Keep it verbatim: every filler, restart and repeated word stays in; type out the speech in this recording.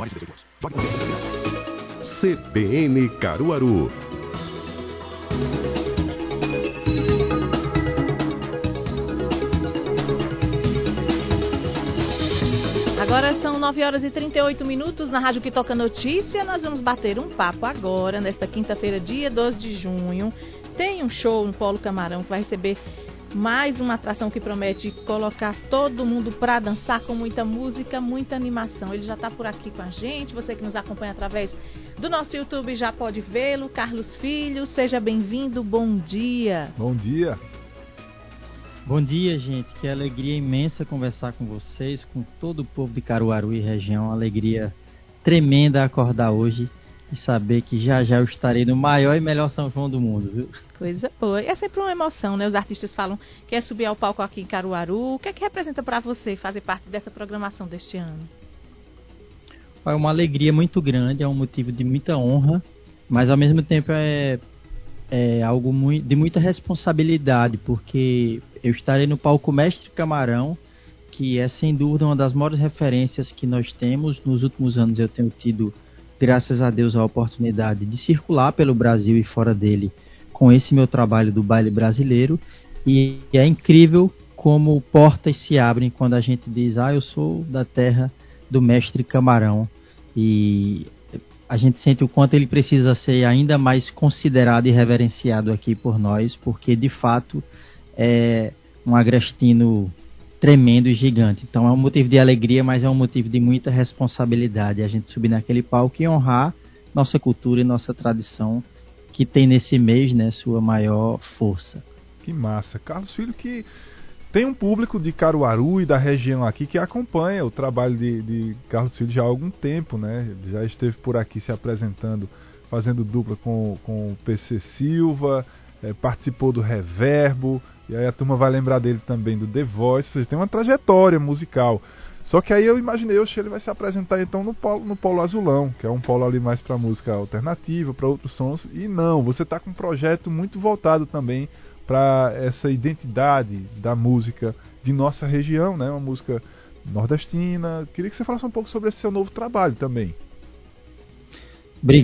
menores de dezoito anos. Jogue com responsabilidade. C B N Caruaru. Agora são nove horas e trinta e oito minutos na Rádio Que Toca Notícia. Nós vamos bater um papo agora, nesta quinta-feira, dia doze de junho. Tem um show no Polo Camarão que vai receber mais uma atração que promete colocar todo mundo para dançar com muita música, muita animação. Ele já está por aqui com a gente. Você que nos acompanha através do nosso YouTube já pode vê-lo. Carlos Filho, seja bem-vindo. Bom dia. Bom dia. Bom dia, gente. Que alegria imensa conversar com vocês, com todo o povo de Caruaru e região. Uma alegria tremenda acordar hoje e saber que já já eu estarei no maior e melhor São João do mundo, viu? Coisa boa. É sempre uma emoção, né? Os artistas falam que é subir ao palco aqui em Caruaru. O que é que representa para você fazer parte dessa programação deste ano? É uma alegria muito grande, é um motivo de muita honra, mas ao mesmo tempo é, é algo muito, de muita responsabilidade, porque eu estarei no palco Mestre Camarão, que é sem dúvida uma das maiores referências que nós temos. Nos últimos anos eu tenho tido, graças a Deus, a oportunidade de circular pelo Brasil e fora dele com esse meu trabalho do baile brasileiro, e é incrível como portas se abrem quando a gente diz: ah, eu sou da terra do Mestre Camarão, e a gente sente o quanto ele precisa ser ainda mais considerado e reverenciado aqui por nós, porque de fato é um agrestino tremendo e gigante. Então é um motivo de alegria, mas é um motivo de muita responsabilidade a gente subir naquele palco e honrar nossa cultura e nossa tradição, que tem nesse mês, né, sua maior força. Que massa. Carlos Filho, que tem um público de Caruaru e da região aqui que acompanha o trabalho de, de Carlos Filho já há algum tempo, né? Já esteve por aqui se apresentando, fazendo dupla com, com o P C Silva, é, participou do Reverbo, e aí a turma vai lembrar dele também do The Voice. Ou seja, tem uma trajetória musical. Só que aí eu imaginei, oxe, ele vai se apresentar então no polo, no polo Azulão, que é um polo ali mais para música alternativa, para outros sons. E não, você está com um projeto muito voltado também para essa identidade da música de nossa região, né? Uma música nordestina. Queria que você falasse um pouco sobre esse seu novo trabalho também.